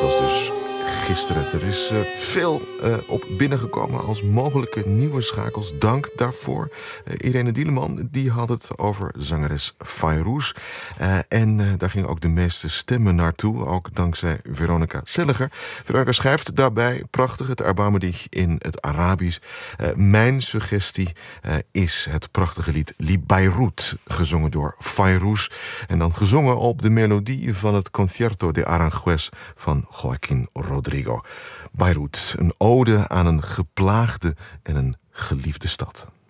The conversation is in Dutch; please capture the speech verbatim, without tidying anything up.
was dus gisteren. Er is uh, veel uh, op binnengekomen als mogelijke nieuwe schakels. Dank daarvoor. Uh, Irene Dieleman die had het over zangeres Fayrouz. Uh, en uh, daar gingen ook de meeste stemmen naartoe. Ook dankzij Veronica Selliger. Veronica schrijft daarbij prachtig het Arbaamadi in het Arabisch. Uh, mijn suggestie uh, is het prachtige lied Li Beirut, gezongen door Fayrouz. En dan gezongen op de melodie van het Concierto de Aranjuez van Joaquín Rodrigo. Beirut, een ode aan een geplaagde en een geliefde stad.